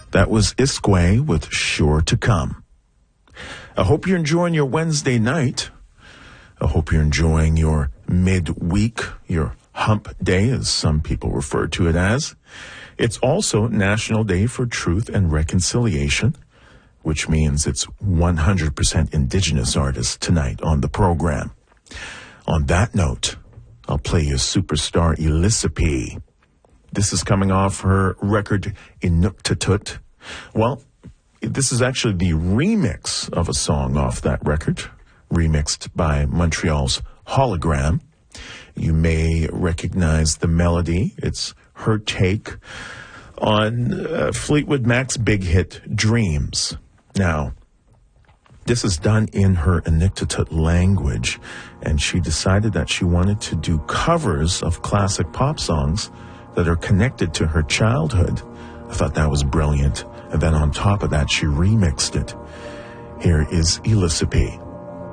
That was Iskway with Sure to Come. I hope you're enjoying your Wednesday night. I hope you're enjoying your midweek, your hump day, as some people refer to it as. It's also National Day for Truth and Reconciliation, which means it's 100% Indigenous artists tonight on the program. On that note, I'll play you superstar Elisapie. This is coming off her record Inuktitut. Well, this is actually the remix of a song off that record, remixed by Montreal's Hologram. You may recognize the melody. It's her take on Fleetwood Mac's big hit, Dreams. Now, this is done in her Inuktitut language, and she decided that she wanted to do covers of classic pop songs that are connected to her childhood. I thought that was brilliant. And then on top of that, she remixed it. Here is Elisapie.